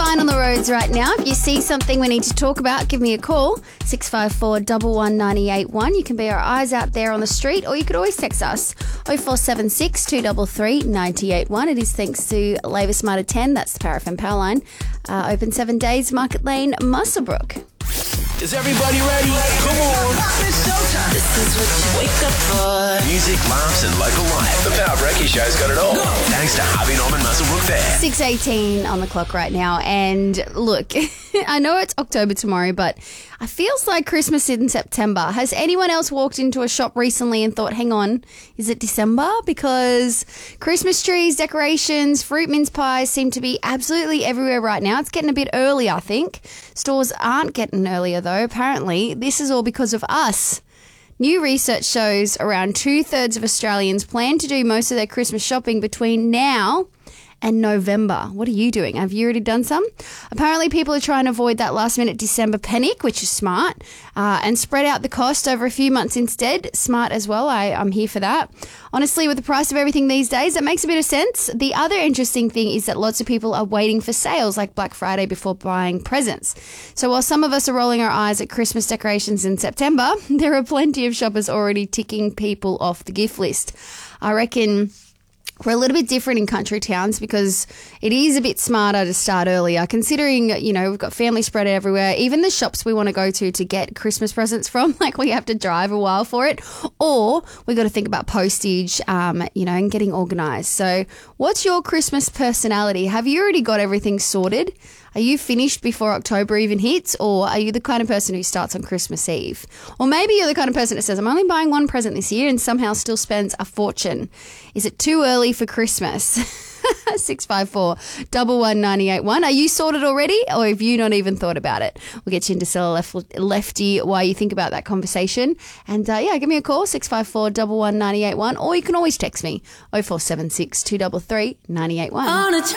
fine on the roads right now. If you see something we need to talk about, give me a call. 654 11981. You can be our eyes out there on the street, or you could always text us 0476 233 981. It is thanks to Labour Smarter 10. That's the Paraffin Power Line. Open 7 days, Market Lane, Muswellbrook. Is everybody ready? Come on. It's showtime. This is what you wake up for. Music, laughs, and local life. The Power Brekkie Show's got it all. Go. Thanks to Harvey Norman Muswellbrook Fair. 6:18 on the clock right now. And look, I know it's October tomorrow, but it feels like Christmas in September. Has anyone else walked into a shop recently and thought, hang on, is it December? Because Christmas trees, decorations, fruit mince pies seem to be absolutely everywhere right now. It's getting a bit early, I think. Stores aren't getting earlier, though. Apparently, this is all because of us. New research shows around 2/3 of Australians plan to do most of their Christmas shopping between now and November. What are you doing? Have you already done some? Apparently, people are trying to avoid that last-minute December panic, which is smart, and spread out the cost over a few months instead. Smart as well. I'm here for that. Honestly, with the price of everything these days, that makes a bit of sense. The other interesting thing is that lots of people are waiting for sales like Black Friday before buying presents. So while some of us are rolling our eyes at Christmas decorations in September, there are plenty of shoppers already ticking people off the gift list. I reckon we're a little bit different in country towns because it is a bit smarter to start earlier, considering, we've got family spread everywhere. Even the shops we want to go to get Christmas presents from, like we have to drive a while for it, or we got to think about postage, and getting organised. So what's your Christmas personality? Have you already got everything sorted? Are you finished before October even hits, or are you the kind of person who starts on Christmas Eve? Or maybe you're the kind of person that says, I'm only buying one present this year and somehow still spends a fortune. Is it too early for Christmas? 654 11981. Are you sorted already, or have you not even thought about it? We'll get you into Sell Lefty while you think about that conversation. And give me a call, 654 11981, or you can always text me 0476 233 981.